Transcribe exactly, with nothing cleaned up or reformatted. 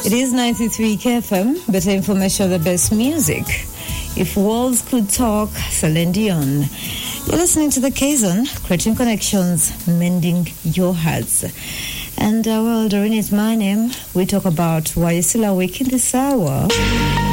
It is ninety-three K F M, better information, the best music. If walls could talk, Celine Dion. You're listening to the K-Zone, creating connections, mending your hearts. And uh, well, Doreen is my name. We talk about why you're still awake in this hour.